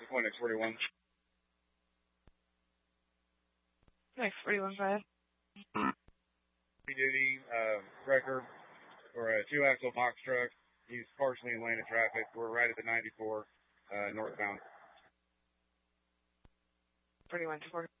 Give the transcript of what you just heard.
Point X41. X41 Duty, wrecker for a 2-axle box truck. He's partially in lane of traffic. We're right at the 94 northbound. 41 to 4.